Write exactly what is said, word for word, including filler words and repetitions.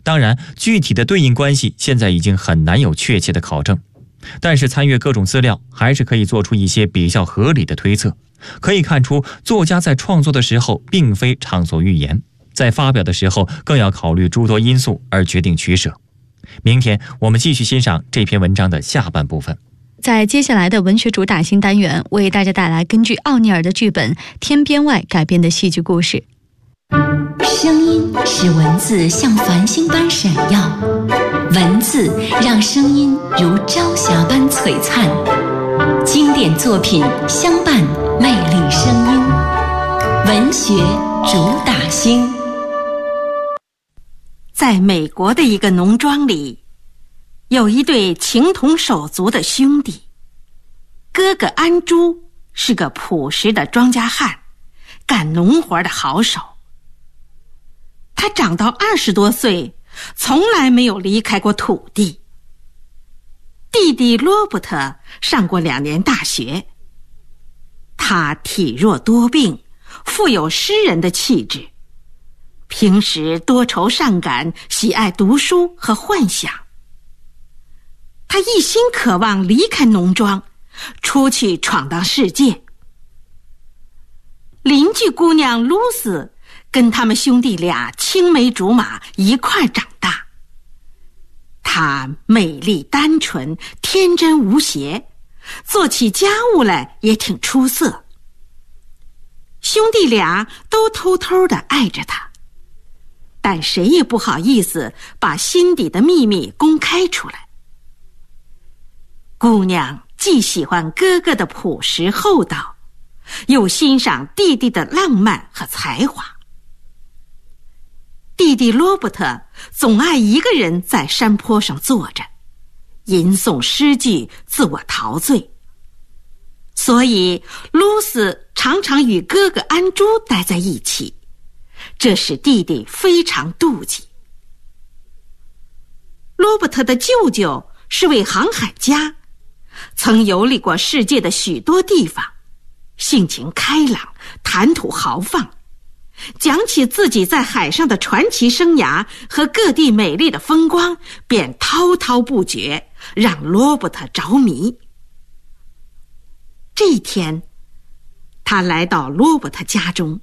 当然，具体的对应关系现在已经很难有确切的考证，但是参阅各种资料还是可以做出一些比较合理的推测。可以看出，作家在创作的时候并非畅所欲言，在发表的时候更要考虑诸多因素而决定取舍。明天我们继续欣赏这篇文章的下半部分。 在接下来的文学主打新单元，为大家带来根据奥尼尔的剧本《天边外》改编的戏剧故事。 声音使文字像繁星般闪耀，文字让声音如朝霞般璀璨。经典作品相伴，魅力声音，文学主打星。 在美国的一个农庄里，有一对情同手足的兄弟。哥哥安珠是个朴实的庄稼汉，干农活的好手。他长到二十多岁，从来没有离开过土地。弟弟罗伯特上过两年大学，他体弱多病，富有诗人的气质，平时多愁善感，喜爱读书和幻想。他一心渴望离开农庄，出去闯荡世界。邻居姑娘露丝跟他们兄弟俩青梅竹马，一块长大。她美丽单纯，天真无邪，做起家务来也挺出色。兄弟俩都偷偷地爱着她，但谁也不好意思把心底的秘密公开出来。姑娘既喜欢哥哥的朴实厚道，又欣赏弟弟的浪漫和才华。弟弟罗伯特总爱一个人在山坡上坐着，吟诵诗句，自我陶醉。所以露丝常常与哥哥安珠待在一起，这使弟弟非常妒忌。罗伯特的舅舅是位航海家，曾游历过世界的许多地方，性情开朗，谈吐豪放，讲起自己在海上的传奇生涯和各地美丽的风光，便滔滔不绝，让罗伯特着迷。这一天，他来到罗伯特家中，